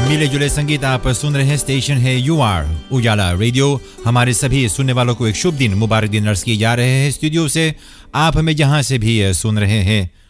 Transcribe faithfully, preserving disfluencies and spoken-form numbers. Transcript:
मिले जुले संगीत आप सुन रहे हैं। स्टेशन है यू आर उजाला रेडियो। हमारे सभी सुनने वालों को एक शुभ दिन मुबारक दिन अर्ज किए जा रहे हैं स्टूडियो से। आप हमें जहां से भी सुन रहे हैं